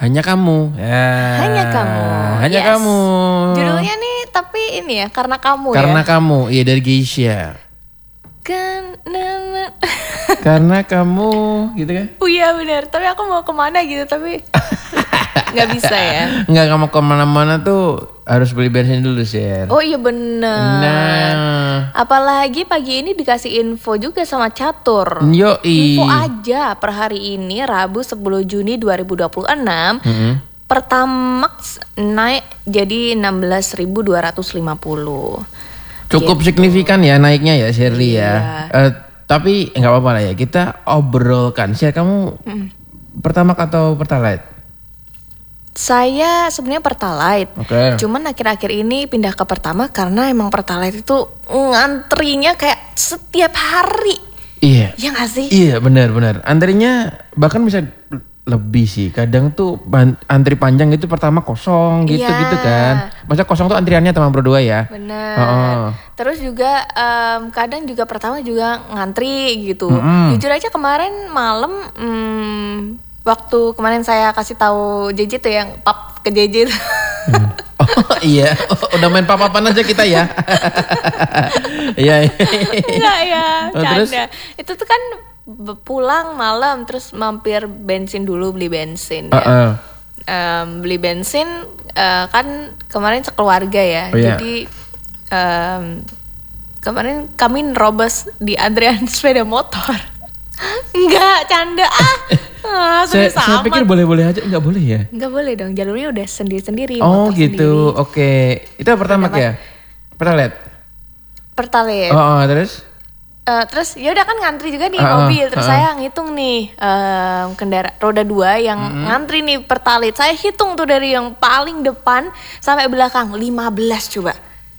Hanya Kamu. Ya. Hanya Kamu. Hanya Yes. Kamu. Judulnya nih tapi ini ya karena kamu Karena ya. Kamu, iya dari Geisha. Karena kamu, gitu kan? Oh iya benar, tapi aku mau kemana gitu tapi nggak bisa ya. Enggak, kamu kemana-mana tuh harus beli bensin dulu sih. Oh iya benar. Nah, Apalagi pagi ini dikasih info juga sama Catur. yoi. Info aja per hari ini Rabu 10 Juni 2026 Pertamax naik jadi 16.250. Cukup signifikan ya naiknya ya Shirley ya. Tapi nggak apa-apa lah ya, kita obrolkan. Share, kamu Pertamax atau Pertalite? Saya sebenarnya Pertalite. Oke. Cuman akhir-akhir ini pindah ke Pertamax karena emang Pertalite itu ngantrinya kayak setiap hari. Iya. Ya nggak sih? Iya, benar-benar. Antrinya bahkan bisa lebih sih. Kadang tuh antri panjang gitu pertama kosong gitu-gitu kan. Masa kosong tuh antriannya teman berdua ya. Bener. Terus juga kadang juga pertama juga ngantri gitu. Jujur aja kemarin malam waktu kemarin saya kasih tahu JJ tuh yang pap ke JJ tuh. Oh iya, udah main papapan aja kita ya. Iya. Enggak ya, Terus? canda. Itu tuh kan pulang malam terus mampir bensin dulu beli bensin ya. Beli bensin kan kemarin sekeluarga ya. Oh, iya. Jadi kemarin kami nerobos di antrian sepeda motor. Enggak, canda Saya pikir boleh-boleh aja, nggak boleh ya? Enggak boleh dong, jalurnya udah sendiri-sendiri. Oh motor gitu, sendiri. oke. Itu Pertamax ya? Pertalite? Pertalite. Terus? Terus ya udah kan ngantri juga nih mobil. Terus saya ngitung nih kendaraan roda 2 yang ngantri nih Pertalite. Saya hitung tuh dari yang paling depan sampai belakang 15 coba.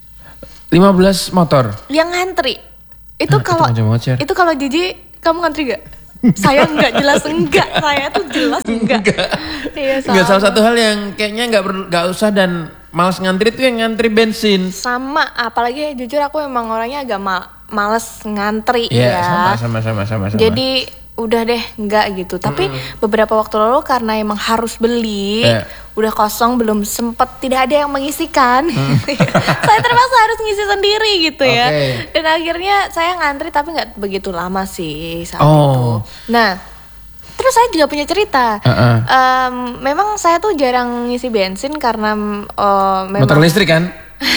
15 motor? Yang ngantri. Itu kalau itu kalau Jiji kamu ngantri gak? Saya jelas enggak. Saya tuh jelas enggak. Iya, Enggak, salah satu hal yang kayaknya nggak usah dan malas ngantri tuh yang ngantri bensin. Sama, apalagi jujur aku emang orangnya agak males ngantri ya. ya. Sama. Jadi udah deh enggak gitu. Tapi beberapa waktu lalu karena emang harus beli, udah kosong belum sempet, tidak ada yang mengisikan. Saya terpaksa harus ngisi sendiri gitu ya. Dan akhirnya saya ngantri tapi nggak begitu lama sih saat itu. Nah, terus saya juga punya cerita. Memang saya tuh jarang ngisi bensin karena memang motor listrik kan?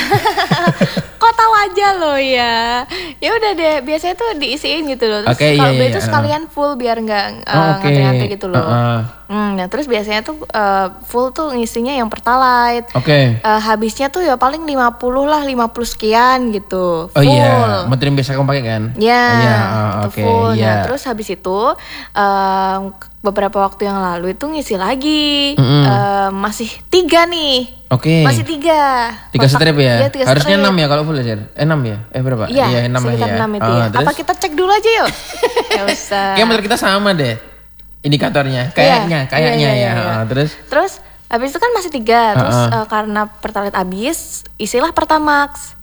Kok tahu aja lo ya. Ya udah deh, biasanya tuh diisiin gitu loh. Terus kalau beli itu sekalian full biar nggak ngantri-ngantri gitu loh. Nah terus biasanya tuh full tuh ngisinya yang Pertalite. Habisnya tuh ya paling 50 lah, 50 sekian gitu. Full. Oh iya, motor yang biasa kamu pakai kan? Full. Nah terus habis itu beberapa waktu yang lalu itu ngisi lagi. Masih 3 nih. Masih 3 strip ya? Iya, 3 harusnya strip. 6 ya kalau full ya? 6 ya? Berapa? Iya, 6 sekitar ya. 6 itu ya. Apa kita cek dulu aja yuk? Gak usah. Kayak motor kita sama deh indikatornya. Kayaknya ya. Terus habis itu kan masih 3. Terus karena Pertalite habis, isilah Pertamax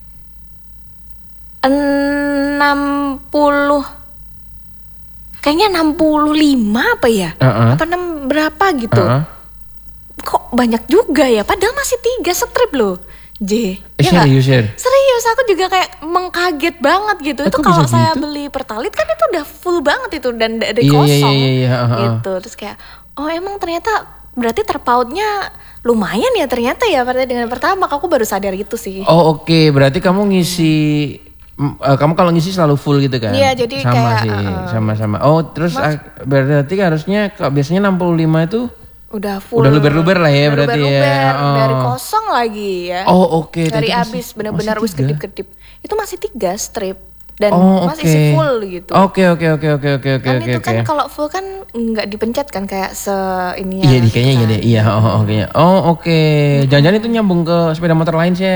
60. Kayaknya 65 apa ya? Apa 6 berapa gitu. Kok banyak juga ya? Padahal masih 3 strip loh. Serius, aku juga kayak mengkaget banget gitu. Itu kalau saya beli Pertalite kan itu udah full banget itu dan dari kosong gitu. Terus kayak, oh emang ternyata berarti terpautnya lumayan ya ternyata ya dengan Pertamax. Aku baru sadar gitu sih. Oh oke. Berarti kamu ngisi, kamu kalau ngisi selalu full gitu kan? Iya, jadi sama kayak sih, sama. Oh terus berarti harusnya biasanya 65 itu udah full. Udah luber-luber lah ya berarti ya. Dari kosong lagi ya. Oh oke. Dari habis benar-benar wis kedip-kedip. Itu masih 3 strip dan masih isi full gitu. Oke. Kan itu kan kalau full kan nggak dipencet kan kayak ininya. Iya kayaknya iya deh. Iya kayaknya. Oh oke. Jangan-jangan itu nyambung ke sepeda motor lain sih.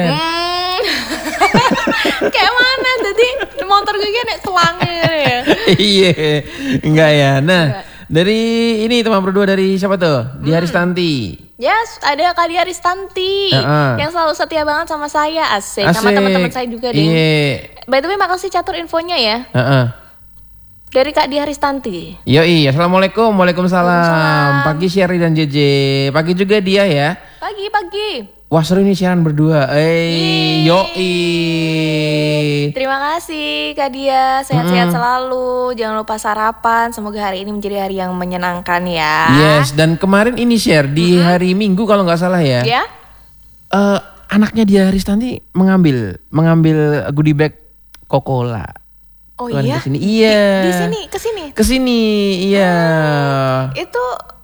Kayak mana? Jadi motor gue kayak selangnya ya. Iya. Enggak ya. Nah. Dari ini teman berdua dari siapa tuh? Di Aristanti. Yes, ada Kak Dia Aristanti yang selalu setia banget sama saya. Asik. Sama teman-teman saya juga deh. By the way, makasih Catur infonya ya. Dari Kak Diah Ristanti. Yoi, assalamualaikum, waalaikumsalam. Pagi Sherry dan JJ, pagi juga dia ya. Pagi. Wah seru ini siaran berdua. Yoi. Terima kasih Kak Diah, sehat-sehat selalu. Jangan lupa sarapan. Semoga hari ini menjadi hari yang menyenangkan ya. Yes, dan kemarin ini share di hari Minggu kalau nggak salah ya. Ya? Anaknya Diah Ristanti mengambil goodie bag Coca-Cola. Oh Tuan iya? Kesini. Iya. Di sini, kesini. Kesini, iya. Itu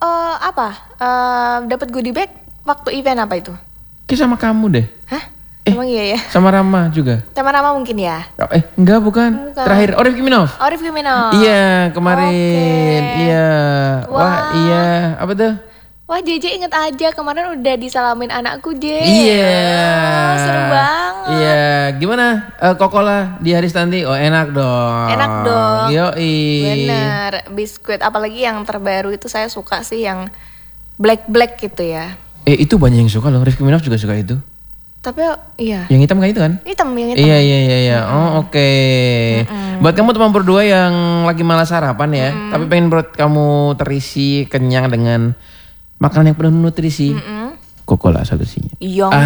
dapat goodie bag waktu event apa itu? Kayak sama kamu deh. Hah? Emang iya ya? Sama Rama juga. Sama Rama mungkin ya? Enggak bukan. Terakhir Rifki Minov. Rifki Minov. Iya, kemarin. Oke. Iya. Wah, iya. Apa tuh? Wah, JJ inget aja kemarin udah disalamin anakku, J. Iya. Oh, seru banget. Iya, gimana Coca-Cola di Ristanti? Oh, enak dong. Enak dong. Yoi. Bener, biskuit apalagi yang terbaru itu saya suka sih yang black gitu ya. Itu banyak yang suka loh, Rifki Minov juga suka itu. Tapi iya. Yang hitam kayak itu kan? Yang hitam. Iya. Oh, oke. Buat kamu teman berdua yang lagi malas sarapan ya, tapi pengen perut kamu terisi kenyang dengan makanan yang penuh nutrisi. Coca-Cola solusinya.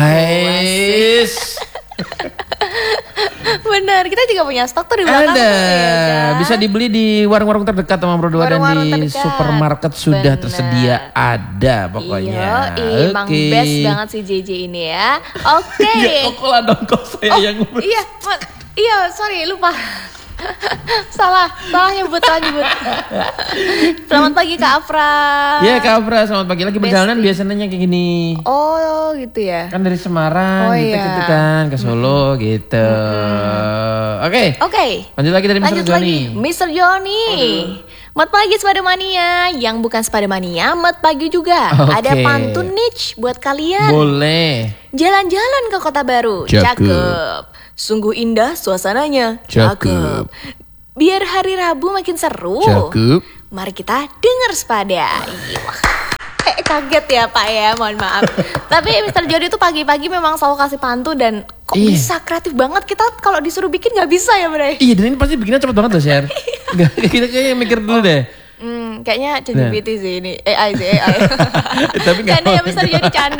Benar, kita juga punya stok tuh di belakang. Ada, ya, bisa dibeli di warung-warung terdekat teman berdua dan di terdekat. Supermarket sudah tersedia ada pokoknya. Emang best banget sih JJ ini ya. Oke. Ya Coca-Cola dong kok saya yang Iya, sorry lupa. salah nyebut. Selamat pagi Kak Afra. Iya Kak Afra, selamat pagi. Lagi perjalanan biasanya kayak gini. Oh gitu ya. Kan dari Semarang gitu kan ke Solo gitu. Oke. Lanjut lagi dari Mr. Johnny. Mr. Johnny. Mat pagi sepeda mania, yang bukan sepeda mania, mat pagi juga. Ada pantun niche buat kalian. Boleh. Jalan-jalan ke kota baru. Cakep. Sungguh indah suasananya. Cakep. Biar hari Rabu makin seru. Cakep. Mari kita dengar sepada. Kaget ya Pak ya, mohon maaf. Tapi Mr. Jody tuh pagi-pagi memang selalu kasih pantun dan kok bisa kreatif banget. Kita kalau disuruh bikin gak bisa ya Bre. Iya dan ini pasti bikinnya cepet banget loh Share. Kita kayaknya mikir dulu deh. Kayaknya ChatGPT sih ini AI. Tapi canda ya Mr. Jody, canda.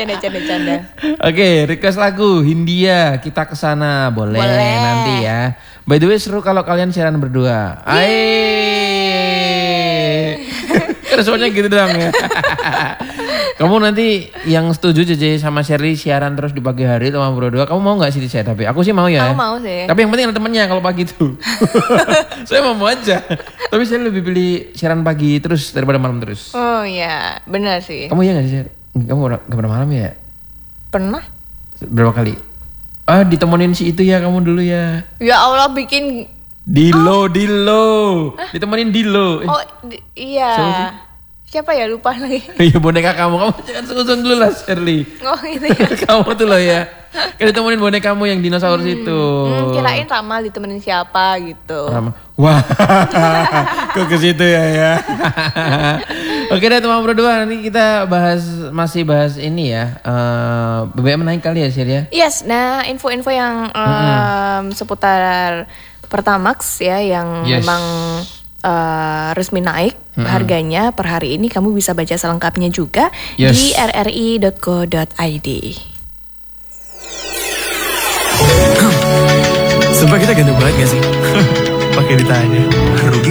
Oke, request lagu Hindia kita kesana boleh nanti ya. By the way seru kalau kalian siaran berdua. Responnya gitu doang ya. Kamu nanti yang setuju JJ sama Sherly siaran terus di pagi hari sama berdua, kamu mau gak sih di share? Tapi aku sih mau ya. Aku mau sih. Tapi yang penting ada temennya kalau pagi tuh. Saya mau aja. Tapi saya lebih pilih siaran pagi terus daripada malam terus. Oh iya, benar sih. Kamu iya gak sih? Kamu gak pernah malam ya? Pernah. Berapa kali? Ditemenin si itu ya kamu dulu ya. Ya Allah bikin Dilo. Ditemenin Dilo. Iya. Siapa ya, lupa lagi. Iya boneka kamu jangan suzon dulu lah Sherly. Oh gitu ya. Kamu tuh loh ya. Kan ditemenin boneka kamu yang dinosaurus itu. Kirain Rama ditemenin siapa gitu. Rama. Wah. Kok ke situ ya. Oke deh teman berdua, nanti kita masih bahas ini ya. BBM naik kali ya Sher ya. Yes, nah info-info yang seputar Pertamax ya yang memang resmi naik harganya per hari ini, kamu bisa baca selengkapnya juga di rri.co.id. Sumpah kita ganteng banget gak sih? Pakai ditanya. Rugi